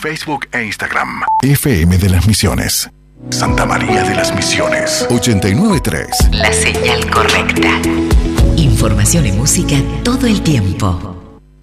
Facebook e Instagram. FM de las Misiones. Santa María de las Misiones. 89.3. La señal correcta. Información y música todo el tiempo.